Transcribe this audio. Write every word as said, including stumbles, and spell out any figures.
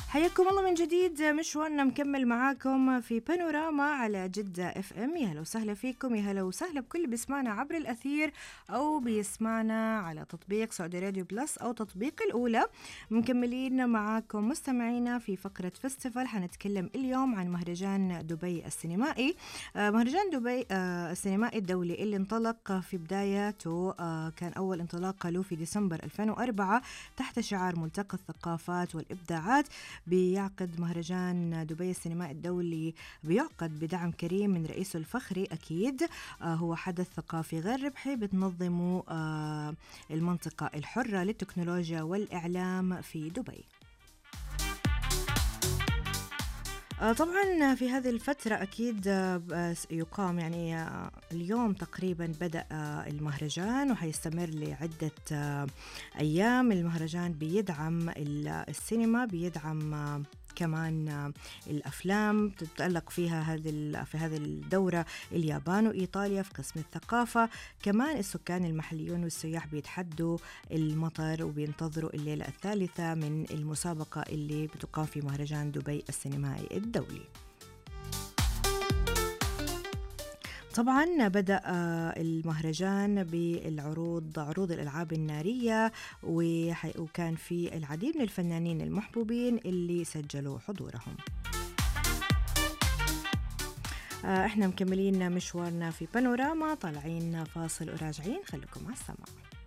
حياكم الله من جديد، مشوارنا مكمل معاكم في بانوراما على جدة اف ام. يا هلا وسهلا فيكم، يا هلا وسهلا بكل بيسمعنا عبر الأثير أو بيسمعنا على تطبيق سعودي راديو بلس أو تطبيق الأولى. مكملين معاكم مستمعينا في فقرة فيستيفال. حنتكلم اليوم عن مهرجان دبي السينمائي. آه مهرجان دبي آه السينمائي الدولي اللي انطلق في بدايته، آه كان أول انطلاقة له في ديسمبر ألفين وأربعة تحت شعار ملتقى الثقافات والإبداعات. بيعقد مهرجان دبي السينمائي الدولي بيعقد بدعم كريم من رئيسه الفخري أكيد. آه هو حدث ثقافي غير ربحي بتنظمه آه المنطقة الحرة للتكنولوجيا والإعلام في دبي. آه طبعا في هذه الفترة أكيد آه يقام يعني آه اليوم تقريبا بدأ آه المهرجان وحيستمر لعدة آه أيام. المهرجان بيدعم السينما، بيدعم آه كمان الأفلام تتألق فيها هذه في هذه الدورة اليابان وإيطاليا في قسم الثقافة. كمان السكان المحليون والسياح بيتحدوا المطر وبينتظروا الليلة الثالثة من المسابقة اللي بتقام في مهرجان دبي السينمائي الدولي. طبعا بدأ المهرجان بالعروض عروض الألعاب النارية، وكان في العديد من الفنانين المحبوبين اللي سجلوا حضورهم. احنا مكملين مشوارنا في بانوراما، طالعين فاصل وراجعين، خليكم على السماء.